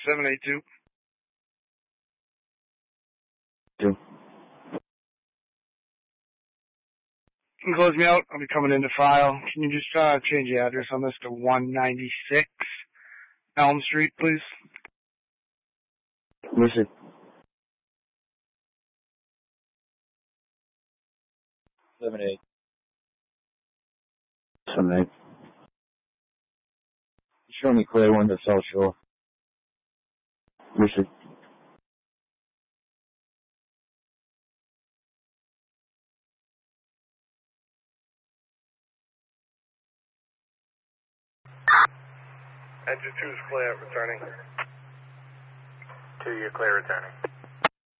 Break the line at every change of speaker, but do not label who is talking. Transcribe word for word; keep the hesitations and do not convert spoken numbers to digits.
seven eight two.
Two.
Can you close me out? I'll be coming into file. Can you just uh, change the address on this to one ninety-six Elm Street, please?
Listen.
Seven eight.
Seven eight.
Show me clear one to South Shore.
Listen.
Engine two is clear, returning.
Two, you're clear, returning.